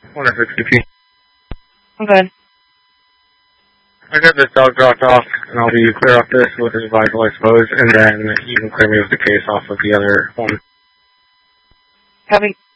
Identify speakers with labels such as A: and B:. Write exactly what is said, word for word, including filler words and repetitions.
A: one oh six C P.
B: I'm good.
A: I got this dog dropped off, and I'll be clear off this with his vital exposed, and then you can clear me with the case off of the other one.
B: Copy.